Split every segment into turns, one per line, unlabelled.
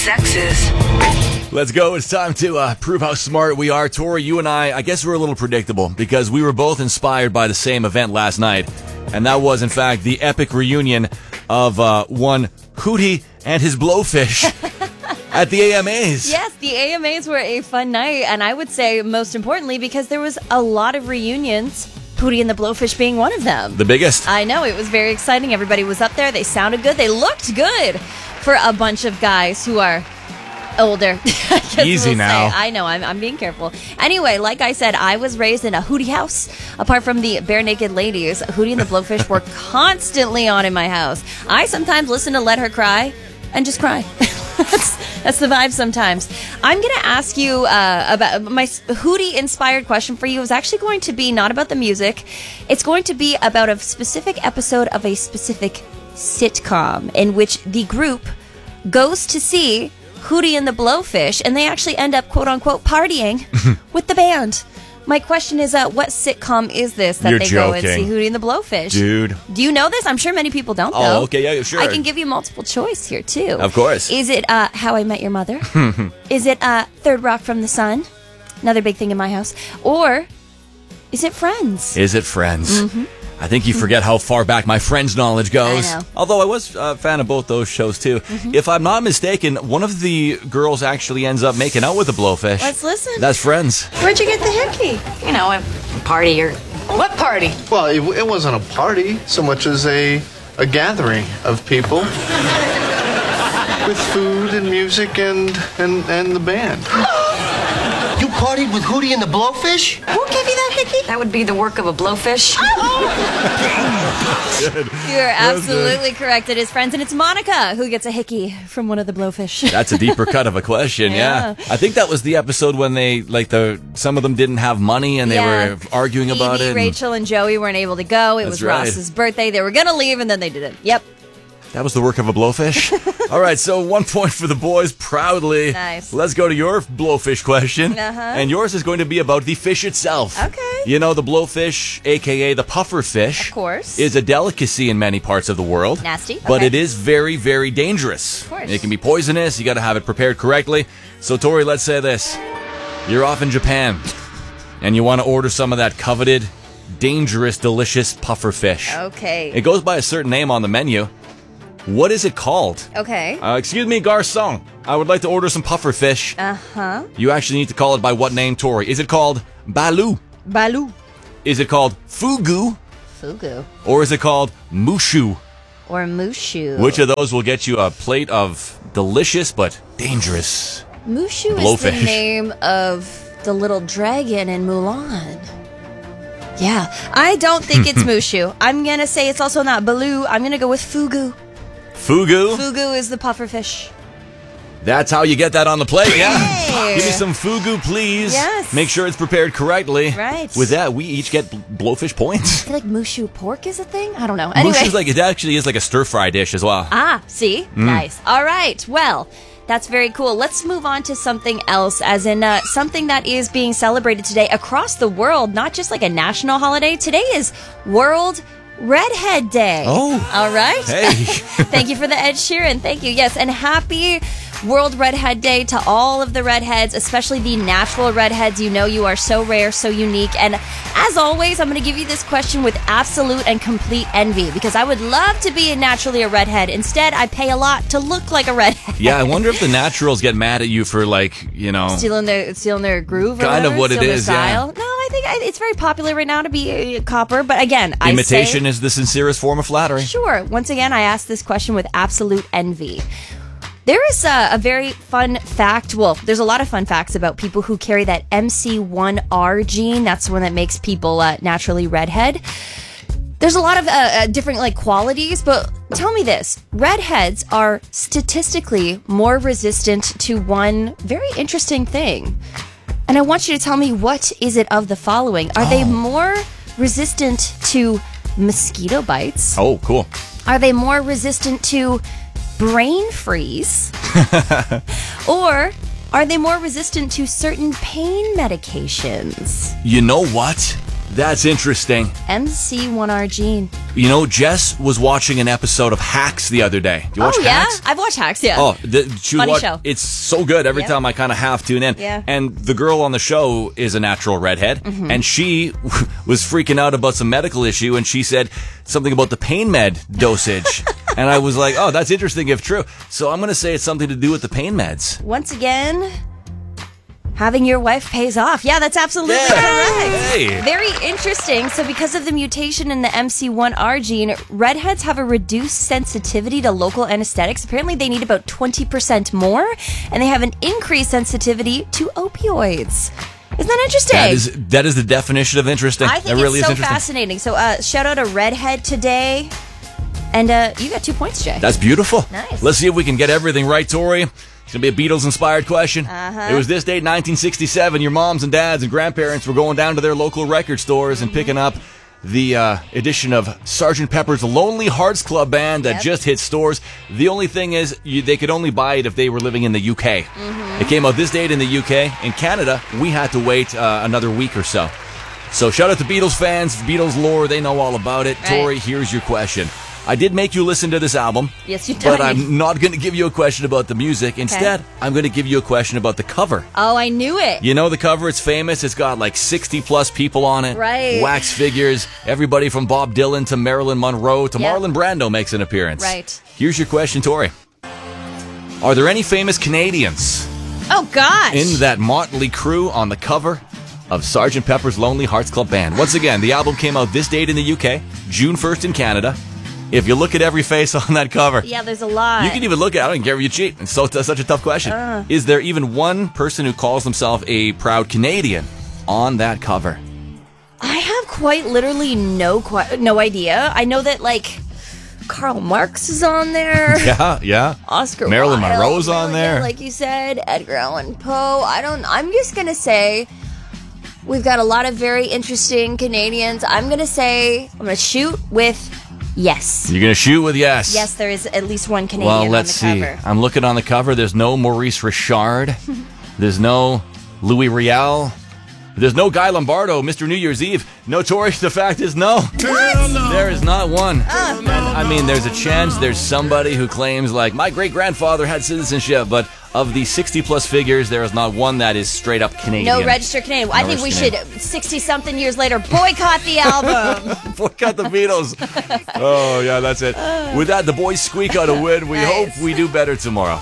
sexes.
Let's go. It's time to prove how smart we are. Tori, you and I guess we're a little predictable because we were both inspired by the same event last night. And that was, in fact, the epic reunion of one Hootie and his Blowfish at the AMAs.
Yes, the AMAs were a fun night. And I would say, most importantly, because there was a lot of reunions, Hootie and the Blowfish being one of them.
The biggest.
I know. It was very exciting. Everybody was up there. They sounded good. They looked good for a bunch of guys who are older.
Easy now.
I know, I'm being careful. Anyway, like I said, I was raised in a Hootie house. Apart from the Bare Naked Ladies, Hootie and the Blowfish were constantly on in my house. I sometimes listen to Let Her Cry and just cry. That's the vibe sometimes. I'm going to ask you about my Hootie-inspired question for you. Is actually going to be not about the music. It's going to be about a specific episode of a specific sitcom in which the group goes to see Hootie and the Blowfish, and they actually end up, quote-unquote, partying with the band. My question is, what sitcom is this that
You're
they
joking.
go and see Hootie and the Blowfish?
Dude.
Do you know this? I'm sure many people don't, though.
Oh, okay, yeah, sure.
I can give you multiple choice here, too.
Of course.
Is it How I Met Your Mother? Is it Third Rock from the Sun? Another big thing in my house. Or is it Friends?
Is it Friends?
Mm-hmm.
I think you forget how far back my Friends knowledge goes.
I know.
Although I was a fan of both those shows, too.
Mm-hmm.
If I'm not mistaken, one of the girls actually ends up making out with the Blowfish.
Let's listen.
That's Friends.
Where'd you get the hickey?
You know, a party or... What party?
Well, it wasn't a party so much as a gathering of people with food and music and the band.
You partied with Hootie and the Blowfish?
Who gave you that hickey? That would be the work of a blowfish.
You're absolutely correct. It is Friends, and it's Monica who gets a hickey from one of the Blowfish.
That's a deeper cut of a question, yeah. I think that was the episode when they, some of them didn't have money and they were arguing about
Phoebe,
it.
Rachel, and Joey weren't able to go. It was
right.
Ross's birthday. They were going to leave, and then they didn't. Yep.
That was the work of a Blowfish. All right, so 1 point for the boys, proudly.
Nice.
Let's go to your Blowfish question.
Uh-huh.
And yours is going to be about the fish itself.
Okay.
You know, the Blowfish, a.k.a. the puffer fish,
Of course.
is a delicacy in many parts of the world.
Nasty.
But
Okay.
it is very, very dangerous.
Of course.
It can be poisonous. You got to have it prepared correctly. So, Tori, let's say this. You're off in Japan, and you want to order some of that coveted, dangerous, delicious puffer fish.
Okay.
It goes by a certain name on the menu. What is it called?
Okay.
Excuse me, garçon. I would like to order some puffer fish.
Uh-huh.
You actually need to call it by what name, Tori? Is it called balu?
Balu.
Is it called fugu?
Fugu.
Or is it called mushu?
Or Mushu.
Which of those will get you a plate of delicious but dangerous?
Mushu is
Blowfish.
the name of the little dragon in Mulan. Yeah. I don't think it's Mushu. I'm going to say it's also not Baloo. I'm going to go with Fugu.
Fugu?
Fugu is the puffer fish.
That's how you get that on the plate, yeah?
Hey.
Give me some fugu, please.
Yes.
Make sure it's prepared correctly.
Right.
With that, we each get Blowfish points.
I feel like Mushu pork is a thing? I don't know. Anyway.
Mushu's it actually is like a stir-fry dish as well.
Ah, see? Nice. All right. Well, that's very cool. Let's move on to something else, as in something that is being celebrated today across the world, not just like a national holiday. Today is World Redhead Day.
Oh.
All right.
Hey.
Thank you for the Ed Sheeran. Thank you. Yes, and happy World Redhead Day to all of the redheads, especially the natural redheads. You know you are so rare, so unique. And as always, I'm going to give you this question with absolute and complete envy, because I would love to be naturally a redhead. Instead, I pay a lot to look like a redhead.
Yeah, I wonder if the naturals get mad at you for,
stealing their groove or
Kind of
whatever,
what it
stealing their
is, yeah.
style. No, I think it's very popular right now to be a copper. But again,
imitation is the sincerest form of flattery.
Sure. Once again, I ask this question with absolute envy. There is a very fun fact. Well, there's a lot of fun facts about people who carry that MC1R gene. That's the one that makes people naturally redhead. There's a lot of different qualities, but tell me this. Redheads are statistically more resistant to one very interesting thing. And I want you to tell me, what is it of the following? Are they more resistant to mosquito bites?
Oh, cool.
Are they more resistant to brain freeze? Or are they more resistant to certain pain medications?
You know what? That's interesting.
MC1R gene.
You know, Jess was watching an episode of Hacks the other day. Do you watch Hacks?
I've watched Hacks, yeah.
Oh,
Funny show.
It's so good. Every time I kind of half tune in.
Yeah.
And the girl on the show is a natural redhead. And she was freaking out about some medical issue, and she said something about the pain med dosage. And I was like, oh, that's interesting if true. So I'm going to say it's something to do with the pain meds.
Once again, having your wife pays off. Yeah, that's absolutely correct.
Hey.
Very interesting. So because of the mutation in the MC1R gene, redheads have a reduced sensitivity to local anesthetics. Apparently they need about 20% more, and they have an increased sensitivity to opioids. Isn't that interesting?
That is the definition of interesting.
I think
that really
it's so
is interesting.
fascinating. So shout out a redhead today. And you got 2 points, Jay.
That's beautiful.
Nice.
Let's see if we can get everything right, Tori. It's going to be a Beatles-inspired question. It was this date, 1967. Your moms and dads and grandparents were going down to their local record stores and picking up the edition of Sgt. Pepper's Lonely Hearts Club Band that just hit stores. The only thing is they could only buy it if they were living in the UK. It came out this date in the UK. In Canada, we had to wait another week or so. So shout out to Beatles fans, Beatles lore, they know all about it.
Right.
Tori, here's your question. I did make you listen to this album.
Yes, you did.
But I'm not going to give you a question about the music. Instead, I'm going to give you a question about the cover.
Oh, I knew it.
You know the cover, it's famous. It's got like 60-plus people on it.
Right.
Wax figures. Everybody from Bob Dylan to Marilyn Monroe to Marlon Brando makes an appearance.
Right.
Here's your question, Tori. Are there any famous Canadians
Oh, gosh.
in that motley crew on the cover of Sgt. Pepper's Lonely Hearts Club Band? Once again, the album came out this date in the UK, June 1st in Canada. If you look at every face on that cover,
Yeah, there's a lot.
you can even look at it. I don't care if you cheat. It's such a tough question. Is there even one person who calls himself a proud Canadian on that cover?
I have quite literally no idea. I know that, like, Karl Marx is on there.
Yeah.
Oscar
Marilyn
Wilde,
Monroe's on
yeah,
there.
like you said, Edgar Allan Poe. I'm just going to say we've got a lot of very interesting Canadians. I'm going to shoot with yes.
You're going to shoot with yes.
Yes, there is at least one Canadian
Well,
on
let's
the
see.
cover.
I'm looking on the cover. There's no Maurice Richard. There's no Louis Riel. There's no Guy Lombardo, Mr. New Year's Eve. No, Tori, the fact is no. There is not one. I mean, there's a chance there's somebody who claims, like, my great-grandfather had citizenship, but of the 60-plus figures, there is not one that is straight-up Canadian.
No registered Canadian. I think we should, 60-something years later, boycott the album.
Boycott the Beatles. Oh, yeah, that's it. With that, the boys squeak out a win. We
Nice.
hope we do better tomorrow.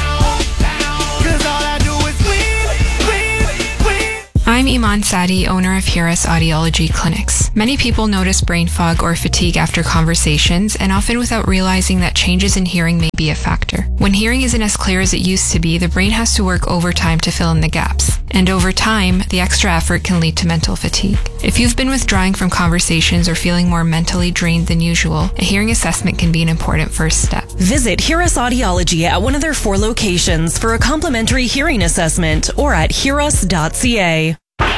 I'm Iman Sadi, owner of Hearus Audiology Clinics. Many people notice brain fog or fatigue after conversations, and often without realizing that changes in hearing may be a factor. When hearing isn't as clear as it used to be, the brain has to work overtime to fill in the gaps. And over time, the extra effort can lead to mental fatigue. If you've been withdrawing from conversations or feeling more mentally drained than usual, a hearing assessment can be an important first step.
Visit Hearus Audiology at one of their 4 locations for a complimentary hearing assessment or at hearus.ca.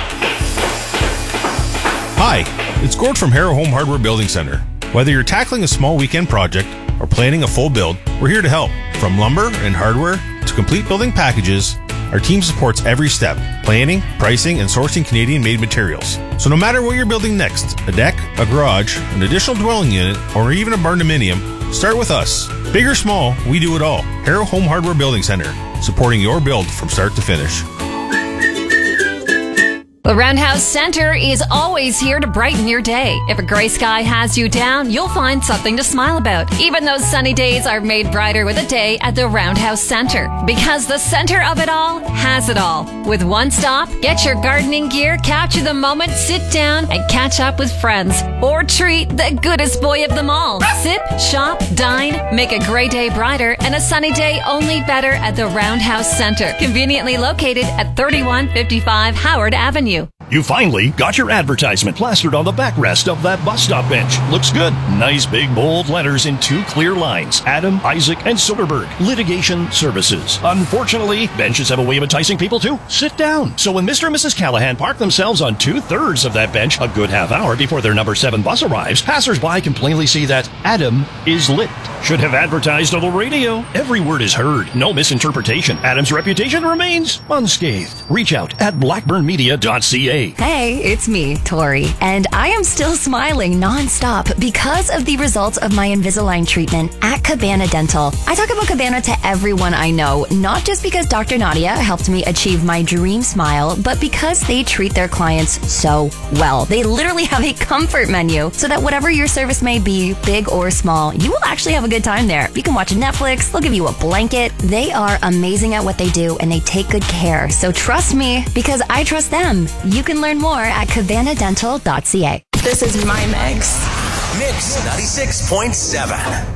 Hi, it's Gord from Harrow Home Hardware Building Center. Whether you're tackling a small weekend project or planning a full build, we're here to help. From lumber and hardware to complete building packages, our team supports every step, planning, pricing, and sourcing Canadian-made materials. So no matter what you're building next, a deck, a garage, an additional dwelling unit, or even a barn-dominium, start with us. Big or small, we do it all. Harrow Home Hardware Building Center, supporting your build from start to finish.
The Roundhouse Center is always here to brighten your day. If a gray sky has you down, you'll find something to smile about. Even those sunny days are made brighter with a day at the Roundhouse Center. Because the center of it all has it all. With one stop, get your gardening gear, capture the moment, sit down, and catch up with friends. Or treat the goodest boy of them all. Sip, shop, dine, make a gray day brighter and a sunny day only better at the Roundhouse Center. Conveniently located at 3155 Howard Avenue.
You finally got your advertisement plastered on the backrest of that bus stop bench. Looks good. Nice big bold letters in 2 clear lines. Adam, Isaac, and Soderberg. Litigation Services. Unfortunately, benches have a way of enticing people to sit down. So when Mr. and Mrs. Callahan park themselves on 2/3 of that bench a good half hour before their number 7 bus arrives, passers-by can plainly see that Adam is lit. Should have advertised on the radio. Every word is heard. No misinterpretation. Adam's reputation remains unscathed. Reach out at blackburnmedia.ca. today.
Hey, it's me, Tori, and I am still smiling nonstop because of the results of my Invisalign treatment at Cabana Dental. I talk about Cabana to everyone I know, not just because Dr. Nadia helped me achieve my dream smile, but because they treat their clients so well. They literally have a comfort menu so that whatever your service may be, big or small, you will actually have a good time there. You can watch Netflix, they'll give you a blanket. They are amazing at what they do and they take good care. So trust me, because I trust them. You can learn more at cabanadental.ca.
This is my mix.
Mix 96.7.